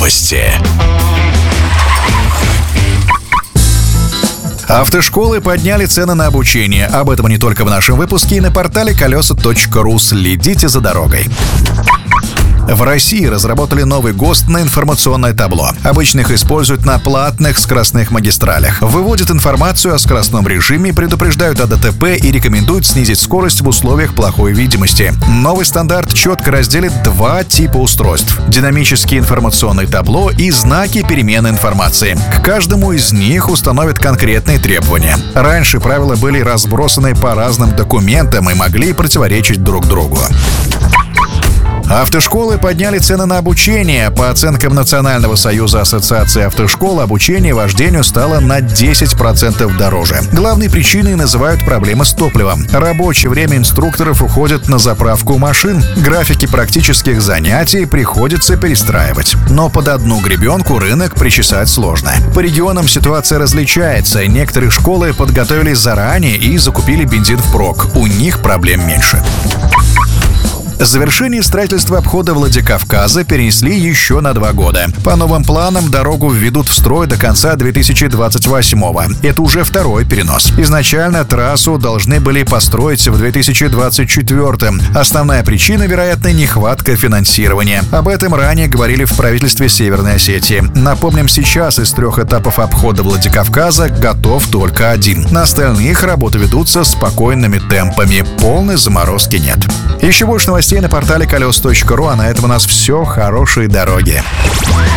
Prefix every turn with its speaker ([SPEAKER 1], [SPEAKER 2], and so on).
[SPEAKER 1] Новости. Автошколы подняли цены на обучение. Об этом не только в нашем выпуске и на портале колеса.ру. Следите за дорогой. В России разработали новый ГОСТ на информационное табло. Обычно их используют на платных скоростных магистралях. Выводят информацию о скоростном режиме, предупреждают о ДТП и рекомендуют снизить скорость в условиях плохой видимости. Новый стандарт четко разделит два типа устройств: динамические информационные табло и знаки перемены информации. К каждому из них установят конкретные требования. Раньше правила были разбросаны по разным документам и могли противоречить друг другу. Автошколы подняли цены на обучение. По оценкам Национального союза ассоциации автошкол, обучение вождению стало на 10% дороже. Главной причиной называют проблемы с топливом. Рабочее время инструкторов уходит на заправку машин. Графики практических занятий приходится перестраивать. Но под одну гребенку рынок причесать сложно. По регионам ситуация различается. Некоторые школы подготовились заранее и закупили бензин впрок. У них проблем меньше. Завершение строительства обхода Владикавказа перенесли еще на 2 года. По новым планам дорогу введут в строй до конца 2028-го. Это уже второй перенос. Изначально трассу должны были построить в 2024-м. Основная причина, вероятно, нехватка финансирования. Об этом ранее говорили в правительстве Северной Осетии. Напомним, сейчас из 3 этапов обхода Владикавказа готов только 1. На остальных работы ведутся спокойными темпами. Полной заморозки нет. Еще больше новостей на портале колес.ру, а на этом у нас все. Хорошей дороги.